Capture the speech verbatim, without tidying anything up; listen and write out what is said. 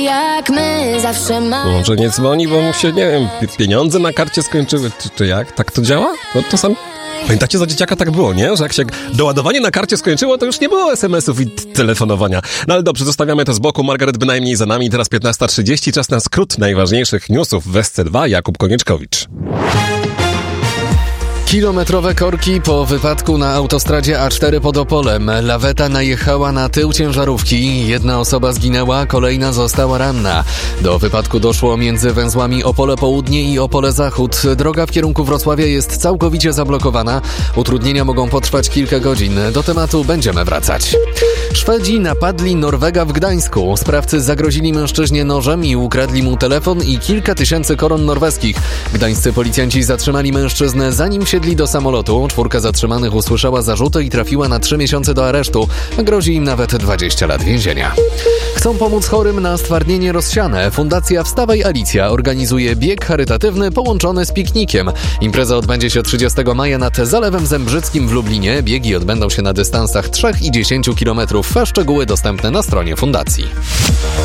Jak my zawsze mamy. Może nie dzwoni, bo mu się, nie wiem, pieniądze na karcie skończyły, czy, czy jak? Tak to działa? No to sam... Pamiętacie, za dzieciaka tak było, nie? Że jak się doładowanie na karcie skończyło, to już nie było es em esów i t- telefonowania. No ale dobrze, zostawiamy to z boku. Margaret bynajmniej za nami. Teraz piętnasta trzydzieści. Czas na skrót najważniejszych newsów w S C dwa. Jakub Konieczkowicz. Kilometrowe korki po wypadku na autostradzie A cztery pod Opolem. Laweta najechała na tył ciężarówki. Jedna osoba zginęła, kolejna została ranna. Do wypadku doszło między węzłami Opole Południe i Opole Zachód. Droga w kierunku Wrocławia jest całkowicie zablokowana. Utrudnienia mogą potrwać kilka godzin. Do tematu będziemy wracać. Szwedzi napadli Norwega w Gdańsku. Sprawcy zagrozili mężczyźnie nożem i ukradli mu telefon i kilka tysięcy koron norweskich. Gdańscy policjanci zatrzymali mężczyznę, zanim siedli do samolotu. Czwórka zatrzymanych usłyszała zarzuty i trafiła na trzy miesiące do aresztu. Grozi im nawet dwadzieścia lat więzienia. Chcą pomóc chorym na stwardnienie rozsiane. Fundacja Wstawaj Alicja organizuje bieg charytatywny połączony z piknikiem. Impreza odbędzie się trzydziestego maja nad Zalewem Zembrzyckim w Lublinie. Biegi odbędą się na dystansach trzy i dziesięć kilometrów. Szczegóły dostępne na stronie fundacji.